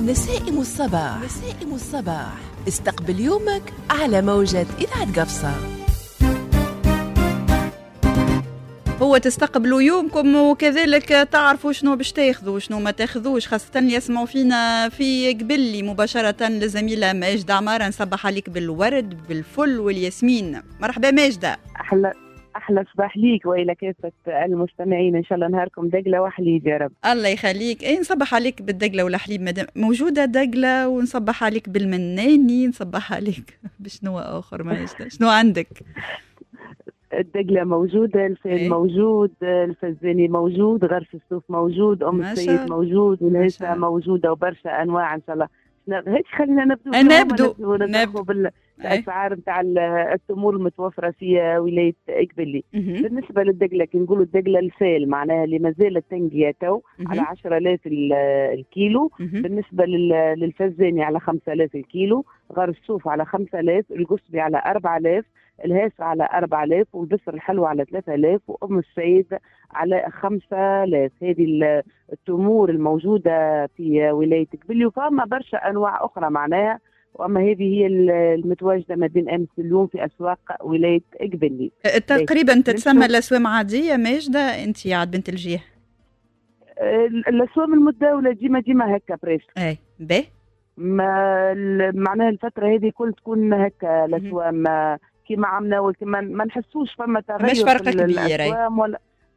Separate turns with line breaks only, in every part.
نسائم الصباح. نسائم الصباح، استقبل يومك على موجة إذاعة قفصة.
هو تستقبلوا يومكم وكذلك تعرفوا شنو باش تاخذوا وشنو ما تاخذوش، خاصة اللي يسمعوا فينا في قبلي مباشرة. لزميلة ماجدة عمارة، نصبح عليك بالورد بالفل والياسمين. مرحبا ماجدة.
أحلى صباح ليك وإلى كافة المستمعين، إن شاء الله نهاركم دقلة وحليب يا رب.
الله يخليك. نصبح عليك بالدقلة والحليب مادام موجودة دقلة، ونصبح عليك بالمناني، نصبح عليك بشنو آخر ماجدة؟ شنو عندك؟
الدقلة موجودة، الفيل موجود، الفزاني موجود، غرف الصوف موجود، السيد موجود، والهيسة موجودة، وبرشا أنواع إن شاء الله. هيك خلينا نبدو بالأسعار نتاع التمور المتوفرة في ولاية إقبلي. بالنسبة للدقلة كي نقولوا الدقلة الفيل معناها اللي مازالت تنقية تو على 10,000 الكيلو. بالنسبة للفزاني على 5,000 الكيلو، غرف الصوف على 5,000، القصبي على 4,000، الهاسة على 4,000، والبصر الحلوة على 3,000، وأم السيد على 5,000. هذه التمور الموجودة في ولاية قبلي، وفما برشا أنواع أخرى معناها، وأما هذه هي المتواجدة ما بين أمس اليوم في أسواق ولاية قبلي.
تقريبا تتسمى الأسواق عادية ماجدة؟ أنت يا بنت الجيه.
الأسواق المتداولة ديما هكا بريش.
أي به
معناها الفترة هذه كل تكون هكا الأسواق كيما عمنا وكما ما نحسوش فما تغير،
مش فرق كبير
ولا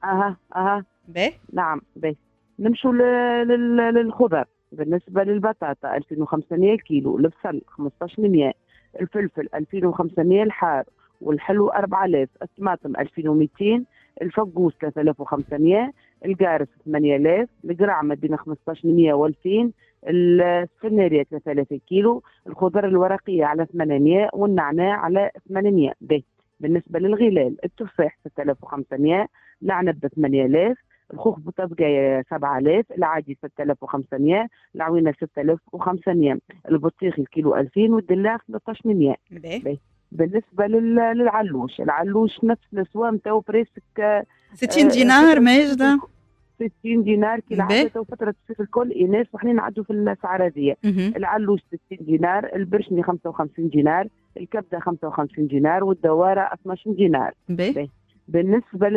به.
نعم به. نمشوا للخضر. بالنسبة للبطاطا 2500 الكيلو، البصل 1500، الفلفل 2500 الحار، والحلو 4000، الطماطم 2200، الفقوس 3500، القارص 8000، القرع ما بين 1500 و2000، السفنارية 3000 كيلو، الخضر الورقية على 800، والنعناع على 800. بالنسبة للغلال التفاح 6500، العنب 8000، الخوخ بوطبقاية 7000، العادي 6500، العوينة 6500، البطيخ الكيلو 2000، والدلاع 1300. بالنسبة للعلوش، العلوش نفس الأسواق تو بريسك
60 دينار ماجدة.
60 دينار كي العادة وفترة الصيف الكل إناس وحنا نعدوا في الأسعار هذه. العلوش 60 دينار، البرشمي 55 دينار، الكبدة 55 دينار، والدوارة 12 دينار. بالنسبة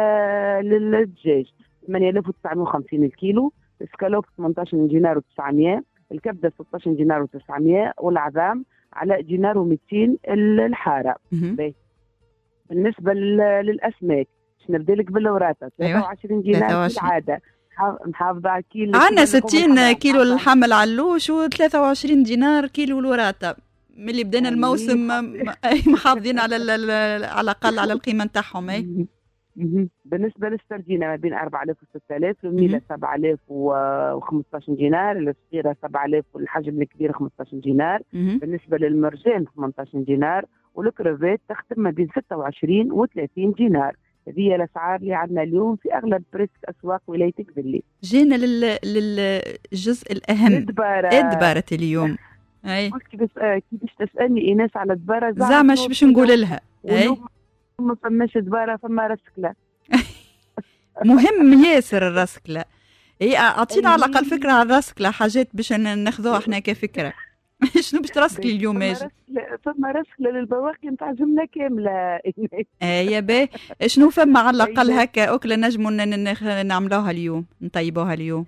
للدجاج 8,950 الكيلو، السكالوب 18 دينار و900، الكبدة 16 دينار و900، والعظام على دينار و200 الحارة. بالنسبة للأسماك نبدا لك بالوراتة 23 دينار كالعادة، محافظة على كيلو.
عندنا 60 كيلو الحمل علوش و23 دينار كيلو الوراتة. من اللي بدينا الموسم محافظين على الأقل على القيمة نتاعهم.
بالنسبة للسردينة ما بين 4,000 و6,000، الميلة 7,000 و15 دينار، الصغيرة 7,000، والحجم الكبير 15 دينار. بالنسبة للمرجان 18 دينار، والكرفات تختم ما بين 26 و30 دينار. هذه هي الأسعار اللي عندنا اليوم في أغلب بريسك أسواق ولاية قبلي.
جينا للجزء الأهم، الدبارة اليوم.
أي كيفاش تسألني إيناس على الدبارة
زعما باش نقول لها
ما فماش دبارة، فما رسكلة.
مهم ياسر الرسكلة. هي أعطينا على الأقل فكرة على الرسكلة، حاجات باش ناخذوها احنا كفكرة. شنو باش ترسكلي اليوم ماجد؟
فما رسكلة للبواقي نتاع جملة كاملة.
يا باهي، شنو فما على الأقل هكا أكلة نجموا نعملوها اليوم، نطيبوها اليوم؟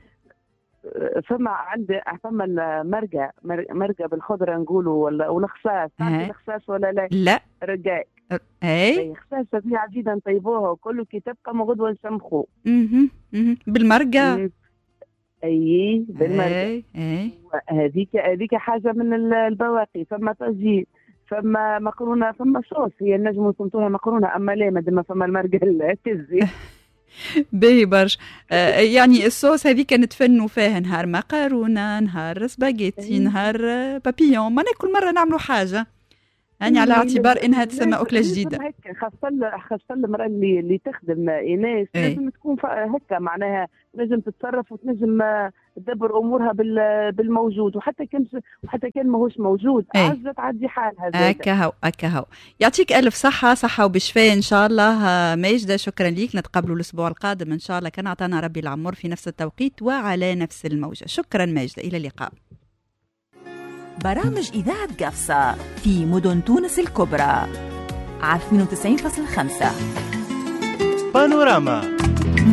فما مرقة بالخضرة نقولوا، والخصاص. تعرفي الخصاص ولا لا؟
لا.
رقاق. خصاصة فيها عديدة نطيبوها وكله كي تبقى من غدوة نسمخوه.
بالمرقة.
اي بالمرقة. هذيك حاجة من البواقي. فما طاجين، فما مقرونة، فما صوص. هي النجم صمتوها مقرونة، أما لا مادام فما المرقة التزي.
باهي برشا. يعني الصوص هذيك نتفنوا فيها نهار مقارونة، نهار سباغيتي، نهار بابيون، ما كل مرة نعملوا حاجة يعني على اعتبار انها تسمى أكلة جديدة.
خاصة المرأة اللي تخدم إيناس لازم تكون هكا معناها لازم تتصرف وتنجم تدبر أمورها بالموجود، وحتى كان ماهوش موجود عزة تعدي حالها.
أكهو يعطيك ألف صحة وبشفاء إن شاء الله ماجدة. شكرا ليك، نتقابلوا الأسبوع القادم إن شاء الله كان عطانا ربي العمر في نفس التوقيت وعلى نفس الموجة. شكرا ماجدة، إلى اللقاء.
برامج إذاعة قفصة في مدن تونس الكبرى على 92.5.
بانوراما